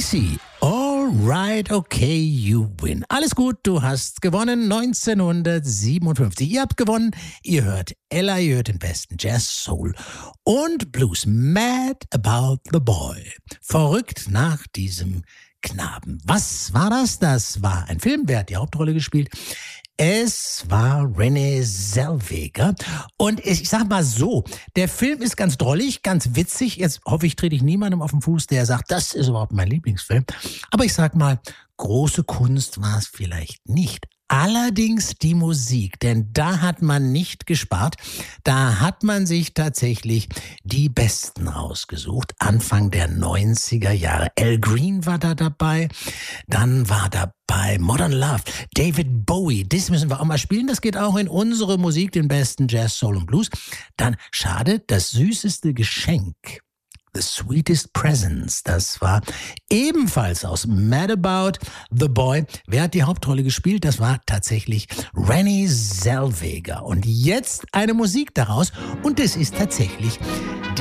ACDC, All Right, Okay, You Win. Alles gut, du hast gewonnen, 1957. Ihr habt gewonnen, ihr hört Ella, ihr hört den besten Jazz, Soul und Blues. Mad About the Boy. Verrückt nach diesem Knaben. Was war das? Das war ein Film. Wer hat die Hauptrolle gespielt? Es war Renée Zellweger. Und ich sag mal so, der Film ist ganz drollig, ganz witzig. Jetzt hoffe ich, trete ich niemandem auf den Fuß, der sagt, das ist überhaupt mein Lieblingsfilm. Aber ich sag mal, große Kunst war es vielleicht nicht. Allerdings die Musik, denn da hat man nicht gespart. Da hat man sich tatsächlich die Besten rausgesucht. Anfang der 90er Jahre. Al Green war da dabei. Dann war dabei Modern Love, David Bowie. Das müssen wir auch mal spielen. Das geht auch in unsere Musik, den besten Jazz, Soul und Blues. Dann, schade, das süßeste Geschenk. The Sweetest Presents, das war ebenfalls aus Mad About the Boy. Wer hat die Hauptrolle gespielt? Das war tatsächlich Renée Zellweger. Und jetzt eine Musik daraus und es ist tatsächlich